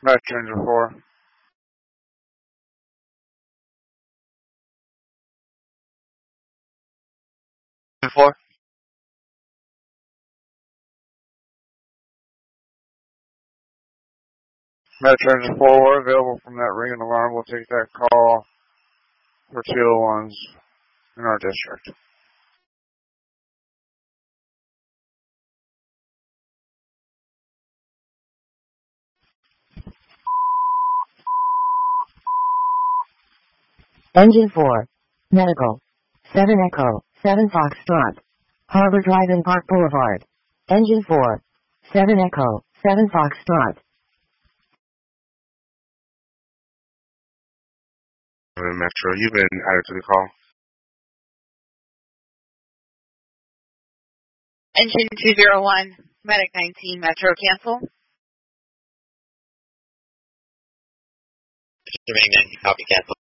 Metro Engine 4. Engine 4. Metro Engine 4, we're available from that ringing alarm. We'll take that call for 201s in our district. Engine 4. Medical. 7 Echo, 7 Foxtrot. Harbor Drive and Park Boulevard. Engine 4. 7 Echo, 7 Foxtrot. Metro, you've been added to the call. Engine 201, Medic 19, Metro, cancel. Engine 19, copy, cancel.